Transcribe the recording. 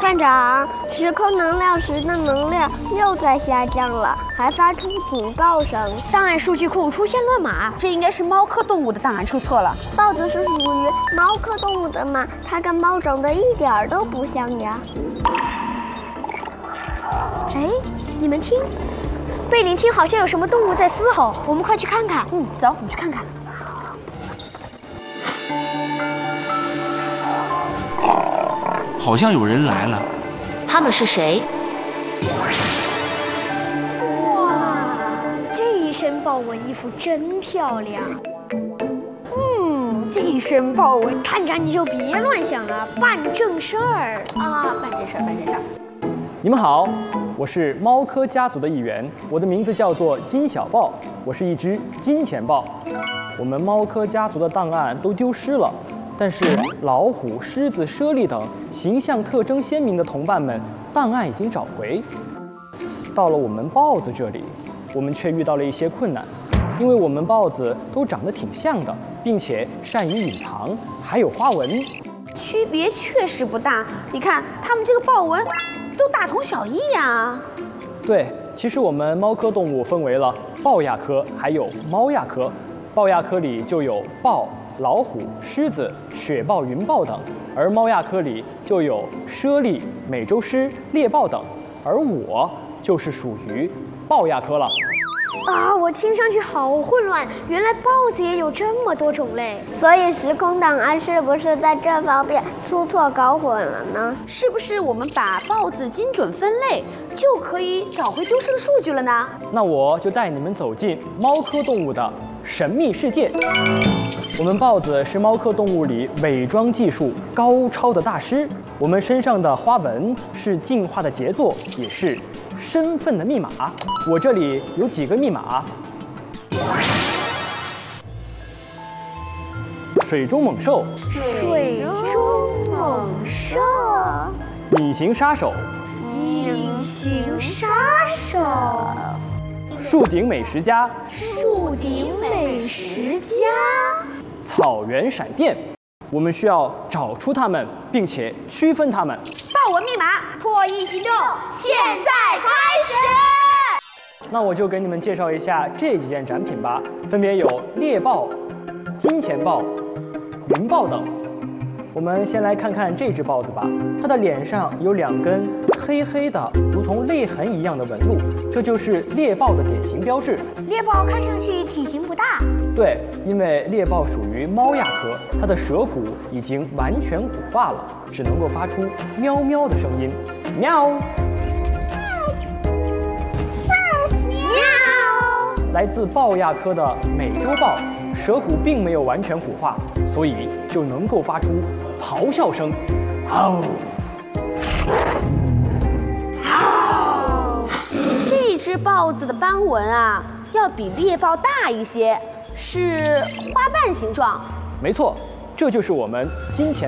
班长，时空能量石的能量又在下降了，还发出警报声。 档案数据库出现乱码， 这应该是猫科动物的档案出错了。 豹子是属于猫科动物的吗？它跟猫长得一点儿都不像呀。 哎，你们听，贝林厅好像有什么动物在嘶吼，我们快去看看。 走，我们去看看。 好像有人来了。 他们是谁？ 哇，这一身豹纹衣服真漂亮。 这一身豹纹， 探长你就别乱想了，办正事儿啊！办正事儿，办正事儿。 你们好，我是猫科家族的一员，我的名字叫做金小豹，我是一只金钱豹。我们猫科家族的档案都丢失了，但是老虎、狮子、猞猁等形象特征鲜明的同伴们，档案已经找回。到了我们豹子这里，我们却遇到了一些困难，因为我们豹子都长得挺像的，并且善于隐藏，还有花纹。 区别确实不大，你看它们这个豹纹都大同小异呀。 对，其实我们猫科动物分为了豹亚科还有猫亚科。豹亚科里就有豹、老虎、狮子、雪豹、云豹等，而猫亚科里就有猞猁、美洲狮、猎豹等，而我就是属于豹亚科了。 啊，我听上去好混乱，原来豹子也有这么多种类。 所以时空档案是不是在这方面出错搞混了呢？ 是不是我们把豹子精准分类，就可以找回丢失的数据了呢？ 那我就带你们走进猫科动物的神秘世界。我们豹子是猫科动物里伪装技术高超的大师，我们身上的花纹是进化的杰作，也是身份的密码。我这里有几个密码：水中猛兽、 水中猛兽、 隐形杀手、 隐形杀手、 树顶美食家、 树顶美食家、 草原闪电。我们需要找出它们，并且区分它们。 豹纹密码破译行动现在开始。 那我就给你们介绍一下这几件展品吧，分别有猎豹、金钱豹、云豹等。我们先来看看这只豹子吧，它的脸上有2根黑黑的，如同泪痕一样的纹路，这就是猎豹的典型标志。 猎豹看上去体型不大。 对，因为猎豹属于猫亚科，它的舌骨已经完全骨化了，只能够发出喵喵的声音，喵。来自豹亚科的美洲豹，舌骨并没有完全骨化，所以就能够发出咆哮声，嗷！ 这只豹子的斑纹啊，要比猎豹大一些，是花瓣形状。 没错，这就是我们金钱